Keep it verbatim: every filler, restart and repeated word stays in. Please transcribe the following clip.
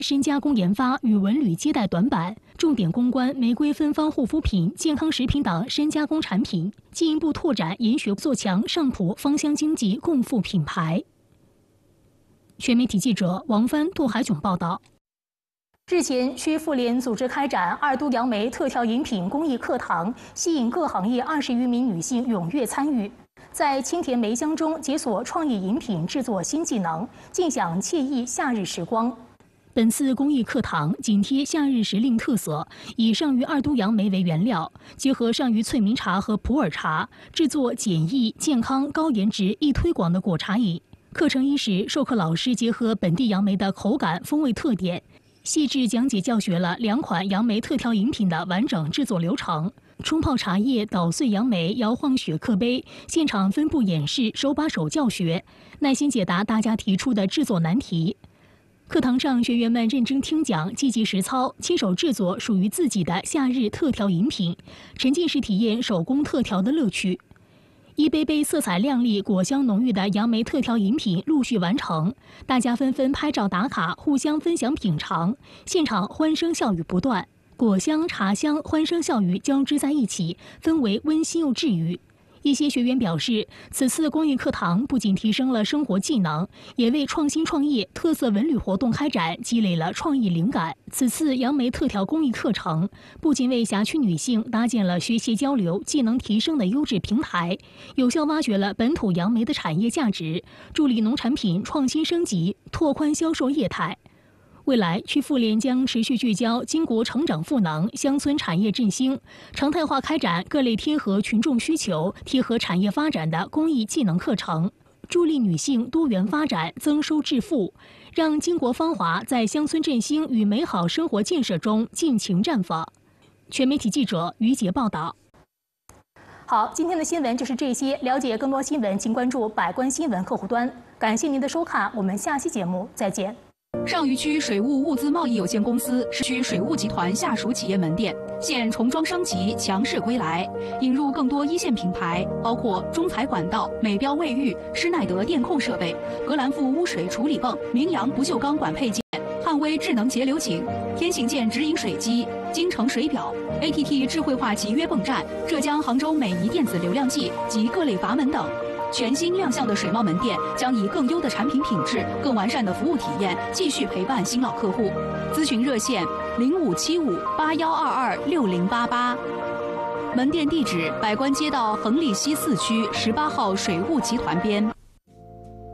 深加工研发与文旅接待短板，重点攻关玫瑰芬芳护肤品、健康食品等深加工产品，进一步拓展研学，做强上普芳香经济共富品牌。全媒体记者王帆、杜海炯报道。日前，区妇联组织开展二都杨梅特调饮品公益课堂，吸引各行业二十余名女性踊跃参与，在清甜梅香中解锁创意饮品制作新技能，尽享惬意夏日时光。本次公益课堂紧贴夏日时令特色，以上虞二都杨梅为原料，结合上虞翠茗茶和普洱茶，制作简易、健康、高颜值、易推广的果茶饮。课程伊始，授课老师结合本地杨梅的口感、风味特点，细致讲解教学了两款杨梅特调饮品的完整制作流程。冲泡茶叶、捣碎杨梅、摇晃雪克杯，现场分步演示，手把手教学，耐心解答大家提出的制作难题。课堂上，学员们认真听讲，积极实操，亲手制作属于自己的夏日特调饮品，沉浸式体验手工特调的乐趣。一杯杯色彩亮丽、果香浓郁的杨梅特调饮品陆续完成，大家纷纷拍照打卡，互相分享品尝，现场欢声笑语不断，果香、茶香、欢声笑语交织在一起，氛围温馨又治愈。一些学员表示，此次公益课堂不仅提升了生活技能，也为创新创业、特色文旅活动开展积累了创意灵感。此次杨梅特调公益课程不仅为辖区女性搭建了学习交流、技能提升的优质平台，有效挖掘了本土杨梅的产业价值，助力农产品创新升级，拓宽销售业态。未来，区妇联将持续聚焦经国成长赋能、乡村产业振兴，常态化开展各类贴合群众需求、贴合产业发展的公益技能课程，助力女性多元发展、增收致富，让经国芳华在乡村振兴与美好生活建设中尽情绽放。全媒体记者于杰报道。好，今天的新闻就是这些。了解更多新闻，请关注百官新闻客户端。感谢您的收看，我们下期节目再见。 上虞区水务物资贸易有限公司是区水务集团下属企业门店，现重装升级，强势归来，引入更多一线品牌，包括中材管道、美标卫浴、施耐德电控设备、格兰富污水处理泵、明阳不锈钢管配件、汉威智能节流井、天行健直饮水机、京城水表、A T T 智慧化集约泵站、浙江杭州美仪电子流量计及各类阀门等。全新亮相的水贸门店将以更优的产品品质、更完善的服务体验，继续陪伴新老客户。咨询热线零五七五八幺二二六零八八，门店地址：百官街道恒利西四区十八号水务集团边。